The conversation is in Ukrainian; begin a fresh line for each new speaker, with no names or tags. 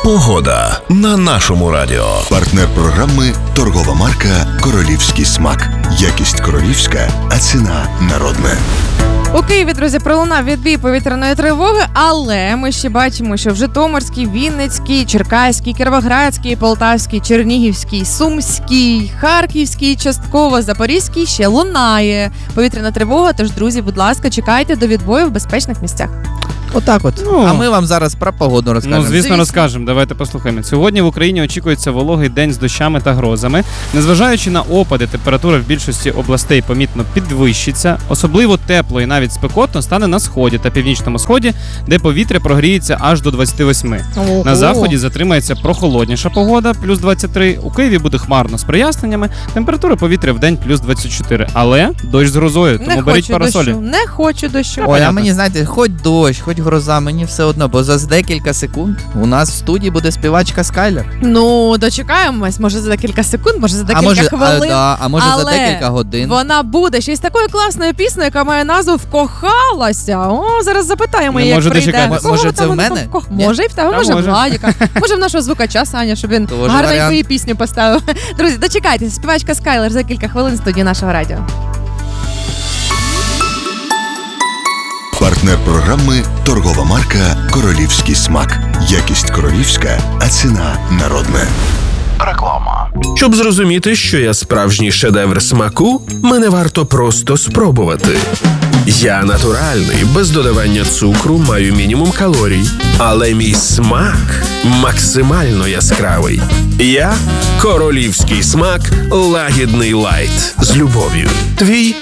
Погода на нашому радіо.
Партнер програми – торгова марка «Королівський смак». Якість королівська, а ціна народна.
У Києві, друзі, пролунав відбій повітряної тривоги, але ми ще бачимо, що в Житомирській, Вінницькій, Черкаській, Кіровоградській, Полтавській, Чернігівській, Сумській, Харківській, частково Запорізькій ще лунає повітряна тривога. Тож, друзі, будь ласка, чекайте до відбою в безпечних місцях.
Отак от. А ми вам зараз про погоду розкажемо.
Звісно, розкажемо. Давайте послухаємо. Сьогодні в Україні очікується вологий день з дощами та грозами. Незважаючи на опади, температура в більшості областей помітно підвищиться. Особливо тепло і навіть спекотно стане на сході та північному сході, де повітря прогріється аж до 28.
Ого.
На заході затримається прохолодніша погода, плюс 23. У Києві буде хмарно з проясненнями. Температура повітря в день плюс 24. Але дощ з грозою, тому беріть парасолі.
Не хочу дощу.
Ой, а мені, знаєте, хоч дощ, хоч гроза, мені все одно, бо за декілька секунд у нас в студії буде співачка Скайлер.
Ну, дочекаємось, може за декілька секунд, може за декілька хвилин.
А може за декілька годин.
Вона буде ще й з такою класною піснею, яка має назву «Вкохалася». О, зараз запитаємо, як прийде.
Може це в мене?
Може і в тебе, може в Владіка. Може в нашого звукача Саня, щоб він гарненьку її пісню поставив. Друзі, дочекайтеся, співачка Скайлер за кілька хвилин в студії нашого радіо.
Партнер програми – торгова марка «Королівський смак». Якість королівська, а ціна народна.
Реклама. Щоб зрозуміти, що я справжній шедевр смаку, мене варто просто спробувати. Я натуральний, без додавання цукру, маю мінімум калорій. Але мій смак максимально яскравий. Я – королівський смак лагідний лайт. З любов'ю. Твій